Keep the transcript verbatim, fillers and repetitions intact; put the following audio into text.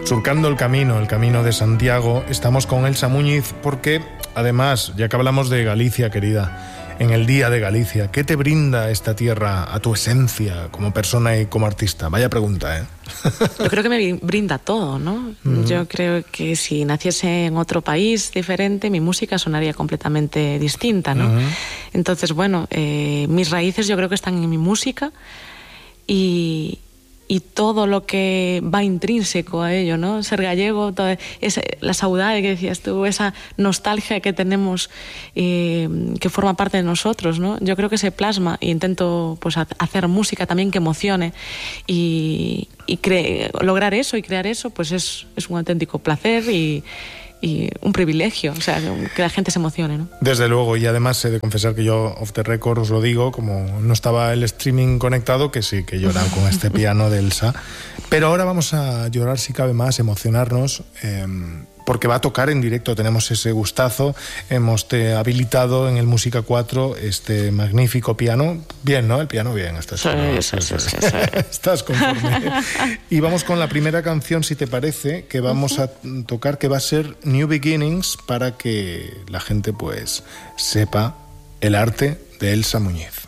Surcando el camino, el camino de Santiago, estamos con Elsa Muñiz porque, además, ya que hablamos de Galicia, querida, en el Día de Galicia, ¿qué te brinda esta tierra a tu esencia como persona y como artista? Vaya pregunta, ¿eh? Yo creo que me brinda todo, ¿no? Uh-huh. Yo creo que si naciese en otro país diferente, mi música sonaría completamente distinta, ¿no? Uh-huh. Entonces, bueno, eh, mis raíces yo creo que están en mi música y... y todo lo que va intrínseco a ello, ¿no? Ser gallego, toda esa, la saudade que decías tú, esa nostalgia que tenemos eh, que forma parte de nosotros, ¿no? Yo creo que se plasma e intento pues hacer música también que emocione y, y cre- lograr eso y crear eso pues es, es un auténtico placer y y un privilegio, o sea, que la gente se emocione, ¿no? Desde luego, y además he de confesar que yo, off the record, os lo digo, como no estaba el streaming conectado, que sí, que lloran con este piano de Elsa. Pero ahora vamos a llorar, si cabe más, emocionarnos, eh, porque va a tocar en directo, tenemos ese gustazo, hemos te habilitado en el Música cuatro este magnífico piano. Bien, ¿no? El piano bien. Estás, sí, ¿no? sí, sí, sí, sí. Estás conforme. Y vamos con la primera canción, si te parece, que vamos uh-huh. a tocar, que va a ser New Beginnings, para que la gente pues sepa el arte de Elsa Muñiz.